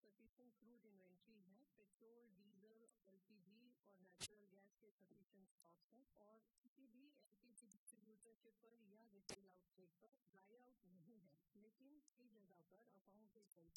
Sufficient crude inventory है, petrol, diesel, LPG और natural gas के सफिशिएंट स्टॉक्स हैं और किसी भी एलपीजी डिस्ट्रीब्यूटरशिप पर या रिटेल आउटलेट पर ड्राई आउट नहीं है। लेकिन कई जगह पर अफवाहों के चलते